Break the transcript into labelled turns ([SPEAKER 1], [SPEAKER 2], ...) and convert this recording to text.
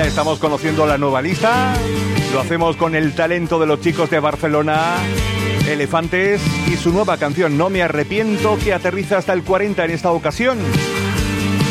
[SPEAKER 1] Ya estamos conociendo la nueva lista. Lo hacemos con el talento de los chicos de Barcelona, Elefantes, y su nueva canción No me arrepiento, que aterriza hasta el 40 en esta ocasión.